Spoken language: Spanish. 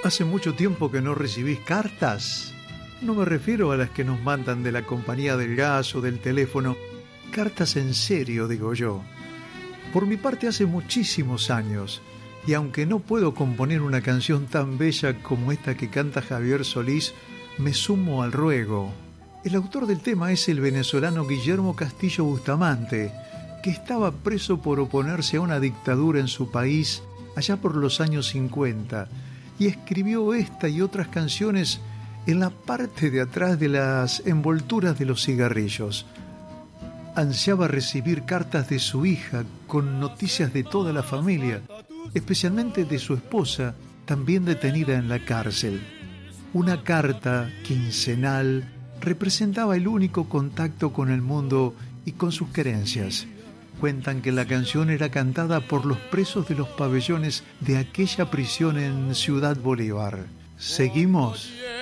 ¿Hace mucho tiempo que no recibís cartas? No me refiero a las que nos mandan de la compañía del gas o del teléfono. Cartas en serio, digo yo. Por mi parte, hace muchísimos años, y aunque no puedo componer una canción tan bella como esta que canta Javier Solís, me sumo al ruego. El autor del tema es el venezolano Guillermo Castillo Bustamante, que estaba preso por oponerse a una dictadura en su país allá por los años 50, y escribió esta y otras canciones en la parte de atrás de las envolturas de los cigarrillos. Ansiaba recibir cartas de su hija con noticias de toda la familia, especialmente de su esposa, también detenida en la cárcel. Una carta quincenal representaba el único contacto con el mundo y con sus querencias. Cuentan que la canción era cantada por los presos de los pabellones de aquella prisión en Ciudad Bolívar. ¿Seguimos?